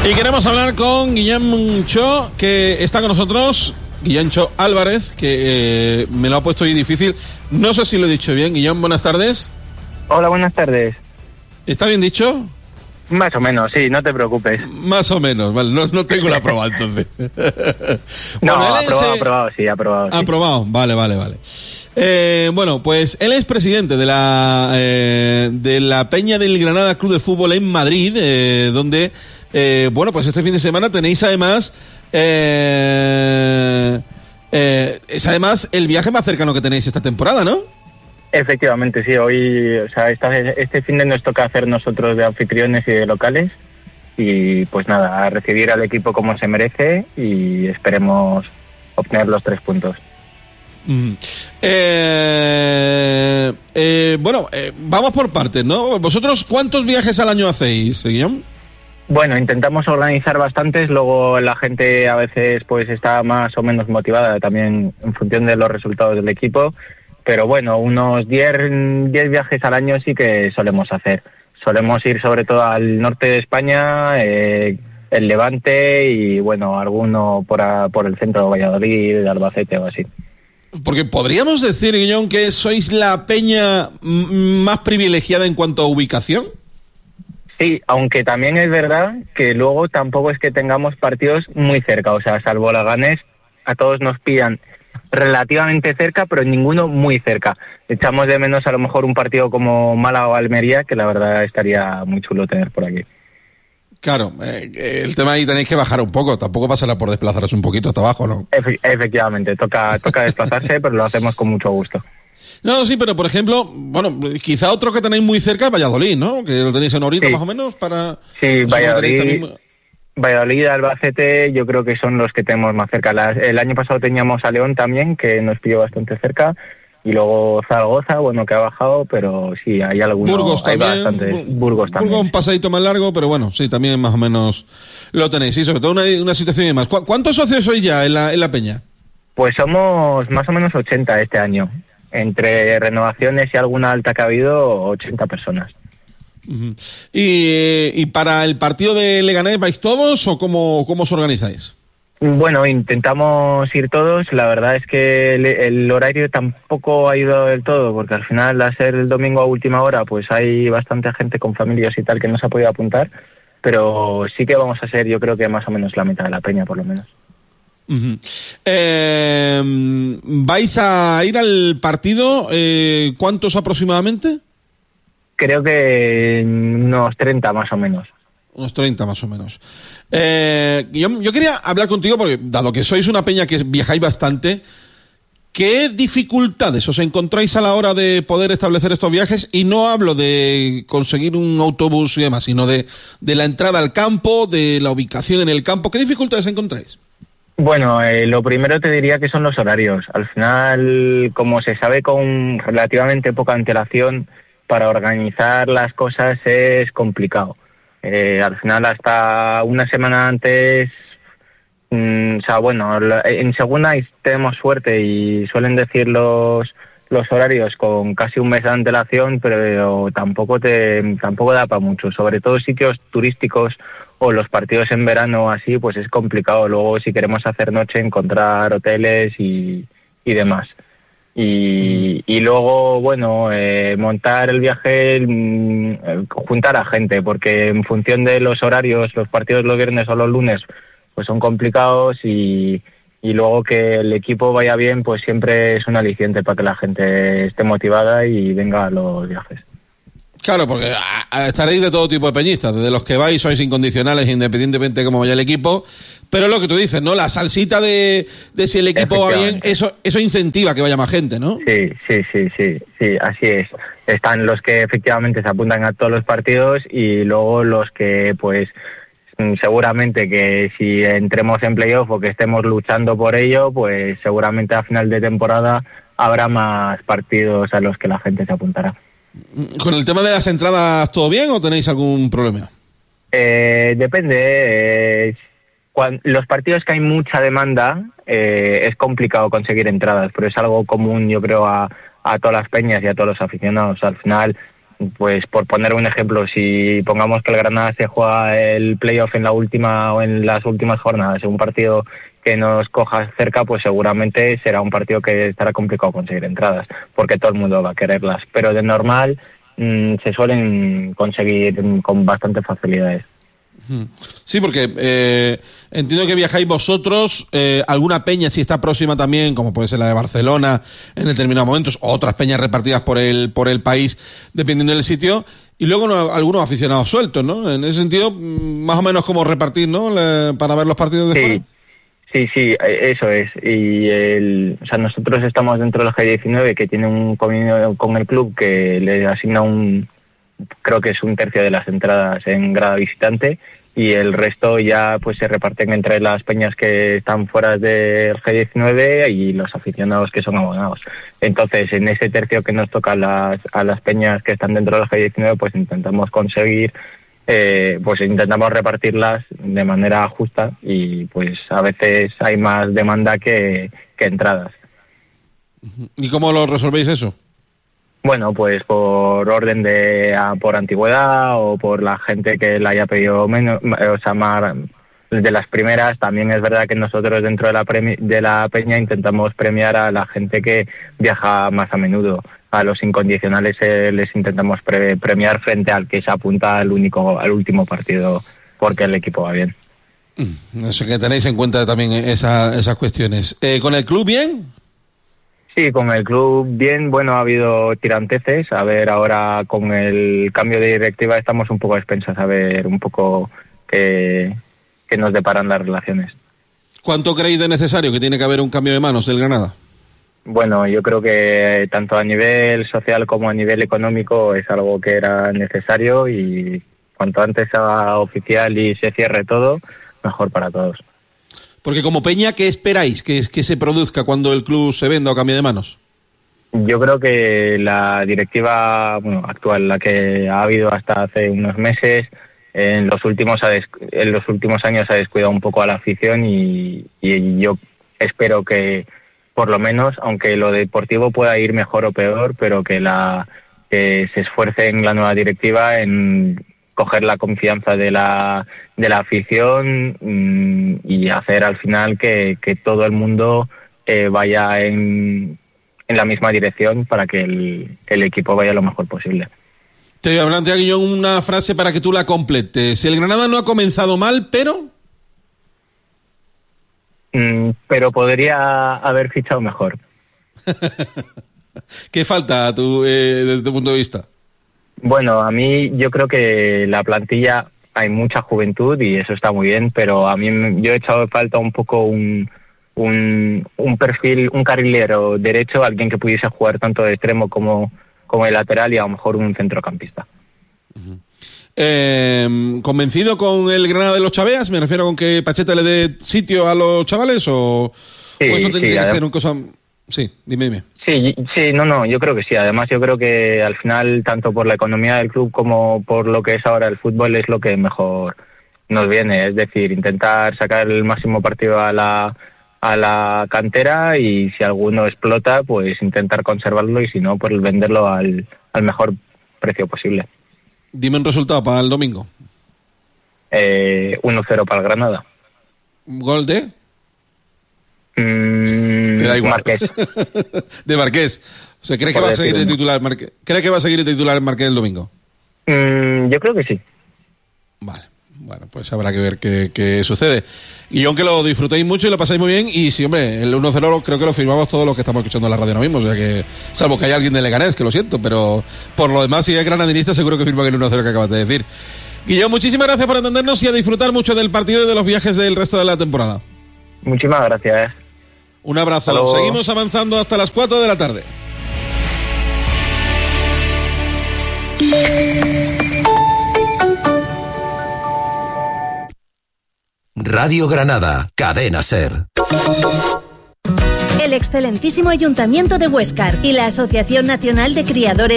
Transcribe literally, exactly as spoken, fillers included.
Y queremos hablar con Guillem Cho, que está con nosotros. Guillem Cho Álvarez, que eh, me lo ha puesto ahí difícil. No sé si lo he dicho bien. Guillem, buenas tardes. Hola, buenas tardes. ¿Está bien dicho? Más o menos, sí, no te preocupes. Más o menos, vale, no, no tengo la prueba entonces. No, bueno, aprobado, es, eh, aprobado, sí, aprobado. Sí. Aprobado, vale, vale, vale. Eh, bueno, pues él es presidente de la eh, de la Peña del Granada Club de Fútbol en Madrid, eh, donde, eh, bueno, pues este fin de semana tenéis además, eh, eh, es además el viaje más cercano que tenéis esta temporada, ¿no? Efectivamente, sí, hoy, o sea, esta, este fin de nos toca hacer nosotros de anfitriones y de locales y pues nada, a recibir al equipo como se merece y esperemos obtener los tres puntos. Mm. Eh, eh, bueno, eh, vamos por partes, ¿no? ¿Vosotros cuántos viajes al año hacéis, Guillem? Bueno, intentamos organizar bastantes, luego la gente a veces pues está más o menos motivada también en función de los resultados del equipo. Pero bueno, unos diez viajes al año sí que solemos hacer. Solemos ir sobre todo al norte de España, eh, el Levante y bueno, alguno por, a, por el centro de Valladolid, de Albacete o así. Porque podríamos decir, Guillem, que sois la peña m- más privilegiada en cuanto a ubicación. Sí, aunque también es verdad que luego tampoco es que tengamos partidos muy cerca. O sea, salvo Leganés, a todos nos pillan relativamente cerca, pero ninguno muy cerca. Echamos de menos a lo mejor un partido como Málaga o Almería, que la verdad estaría muy chulo tener por aquí. Claro, eh, el tema ahí tenéis que bajar un poco, tampoco pasará por desplazaros un poquito hasta abajo, ¿no? Efe- efectivamente, toca, toca desplazarse, pero lo hacemos con mucho gusto. No, sí, pero por ejemplo, bueno, quizá otro que tenéis muy cerca es Valladolid, ¿no? Que lo tenéis en horita Sí. más o menos para... Sí, Valladolid, también... Valladolid, Albacete, yo creo que son los que tenemos más cerca. Las, el año pasado teníamos a León también, que nos pilló bastante cerca, y luego Zaragoza, bueno, que ha bajado, pero sí, hay algunos, Burgos hay también, bastantes. Burgos también. Burgos un pasadito más largo, pero bueno, sí, también más o menos lo tenéis. Sí, sobre todo una, una situación y más. ¿Cu- ¿Cuántos socios sois ya en la, en la peña? Pues somos más o menos ochenta este año. Entre renovaciones y alguna alta que ha habido, ochenta personas. Uh-huh. ¿Y, ¿Y para el partido de Leganés vais todos o cómo, cómo os organizáis? Bueno, intentamos ir todos. La verdad es que el, el horario tampoco ha ido del todo, porque al final, al ser el domingo a última hora, pues hay bastante gente con familias y tal que no se ha podido apuntar. Pero sí que vamos a ser, yo creo que más o menos la mitad de la peña, por lo menos. Uh-huh. Eh, ¿Vais a ir al partido? Eh, ¿Cuántos aproximadamente? Creo que unos treinta más o menos. Unos treinta más o menos. Eh, yo, yo quería hablar contigo porque, dado que sois una peña que viajáis bastante, ¿qué dificultades os encontráis a la hora de poder establecer estos viajes? Y no hablo de conseguir un autobús y demás, sino de, de la entrada al campo, de la ubicación en el campo. ¿Qué dificultades encontráis? Bueno, eh, lo primero te diría que son los horarios. Al final, como se sabe con relativamente poca antelación, para organizar las cosas es complicado. Eh, al final, hasta una semana antes, mmm, o sea, bueno, en segunda tenemos suerte y suelen decir los los horarios con casi un mes de antelación, pero tampoco te tampoco da para mucho. Sobre todo sitios turísticos o los partidos en verano así, pues es complicado. Luego, si queremos hacer noche, encontrar hoteles y, y demás. Y, y luego, bueno, eh, montar el viaje, mm, juntar a gente, porque en función de los horarios, los partidos los viernes o los lunes, pues son complicados y, y luego que el equipo vaya bien, pues siempre es un aliciente para que la gente esté motivada y venga a los viajes. Claro, porque a, a, estaréis de todo tipo de peñistas, desde los que vais sois incondicionales independientemente de cómo vaya el equipo, pero lo que tú dices, ¿no? La salsita de, de si el equipo va bien, eso eso incentiva que vaya más gente, ¿no? Sí, sí, sí, sí, sí, así es. Están los que efectivamente se apuntan a todos los partidos y luego los que, pues, seguramente que si entremos en playoff o que estemos luchando por ello, pues seguramente a final de temporada habrá más partidos a los que la gente se apuntará. ¿Con el tema de las entradas todo bien o tenéis algún problema? Eh, depende. Eh, cuando, los partidos que hay mucha demanda eh, es complicado conseguir entradas, pero es algo común, yo creo, a, a todas las peñas y a todos los aficionados. Al final, pues por poner un ejemplo, si pongamos que el Granada se juega el playoff en la última o en las últimas jornadas, en un partido que nos coja cerca, pues seguramente será un partido que estará complicado conseguir entradas, porque todo el mundo va a quererlas. Pero de normal mmm, se suelen conseguir con bastante facilidades. Sí, porque eh, entiendo que viajáis vosotros, eh, alguna peña si está próxima también, como puede ser la de Barcelona en determinados momentos, otras peñas repartidas por el por el país, dependiendo del sitio, y luego no, algunos aficionados sueltos, ¿no? En ese sentido, más o menos como repartir, ¿no? Le, para ver los partidos de sí. fuera. Sí, sí, eso es. Y el, o sea, nosotros estamos dentro del G diecinueve, que tiene un convenio con el club que le asigna un, creo que es un tercio de las entradas en grada visitante, y el resto ya pues se reparten entre las peñas que están fuera del G diecinueve y los aficionados que son abonados. Entonces, en ese tercio que nos toca a las, a las peñas que están dentro del G diecinueve, pues intentamos conseguir, eh, pues intentamos repartirlas de manera justa, y pues a veces hay más demanda que, que entradas. ¿Y cómo lo resolvéis eso? Bueno, pues por orden de a, por antigüedad, o por la gente que la haya pedido menos, o sea, más de las primeras. También es verdad que nosotros dentro de la premi- de la peña intentamos premiar a la gente que viaja más a menudo. A los incondicionales eh, les intentamos pre- premiar frente al que se apunta al único al último partido porque el equipo va bien. Eso, que tenéis en cuenta también esa, esas cuestiones. Eh, ¿Con el club bien? Sí, con el club bien. Bueno, ha habido tiranteces. A ver, ahora con el cambio de directiva estamos un poco a expensas, a ver un poco qué, qué nos deparan las relaciones. ¿Cuánto creéis de necesario que tiene que haber un cambio de manos del Granada? Bueno, yo creo que tanto a nivel social como a nivel económico es algo que era necesario, y cuanto antes se haga oficial y se cierre todo, mejor para todos. Porque como peña, ¿qué esperáis que, que se produzca cuando el club se venda o cambie de manos? Yo creo que la directiva bueno, actual, la que ha habido hasta hace unos meses, en los últimos en los últimos años ha descuidado un poco a la afición, y, y yo espero que, por lo menos, aunque lo deportivo pueda ir mejor o peor, pero que la que se esfuerce en la nueva directiva en coger la confianza de la de la afición, mmm, y hacer al final que, que todo el mundo eh, vaya en, en la misma dirección para que el, el equipo vaya lo mejor posible. Te voy a plantear yo una frase para que tú la completes. El Granada no ha comenzado mal, pero... Mm, pero podría haber fichado mejor. ¿Qué falta a tu, eh, desde tu punto de vista? Bueno, a mí yo creo que la plantilla hay mucha juventud y eso está muy bien, pero a mí yo he echado falta un poco un, un, un perfil, un carrilero derecho, alguien que pudiese jugar tanto de extremo como, como de lateral, y a lo mejor un centrocampista. Uh-huh. Eh, ¿Convencido con el Granada de los Chaveas? Me refiero con que Pacheta le dé sitio a los chavales, o, sí, o esto tendría sí, que además... ser un cosa... Sí, dime, dime. Sí, sí, no, no, yo creo que sí. Además, yo creo que al final, tanto por la economía del club como por lo que es ahora el fútbol, es lo que mejor nos viene. Es decir, intentar sacar el máximo partido a la a la cantera, y si alguno explota, pues intentar conservarlo, y si no, pues venderlo al, al mejor precio posible. Dime un resultado para el domingo. Eh, uno cero para el Granada. ¿Gol de...? Mm, Te da igual. Marqués. De Marqués. O sea, ¿crees que va a seguir de titular Marqués? ¿Crees que va a seguir de titular Marqués el domingo? Mm, yo creo que sí. Vale. Bueno, pues habrá que ver qué, qué sucede. Y aunque lo disfrutéis mucho y lo pasáis muy bien, y sí, hombre, el uno cero creo que lo firmamos todos los que estamos escuchando en la radio ahora mismo, o sea que, salvo que haya alguien de Leganés, que lo siento, pero por lo demás, si es granadinista, seguro que firman el uno cero que acabas de decir. Guillermo, muchísimas gracias por atendernos y a disfrutar mucho del partido y de los viajes del resto de la temporada. Muchísimas gracias. Un abrazo. Seguimos avanzando hasta las cuatro de la tarde. Radio Granada, Cadena SER. El excelentísimo Ayuntamiento de Huéscar y la Asociación Nacional de Criadores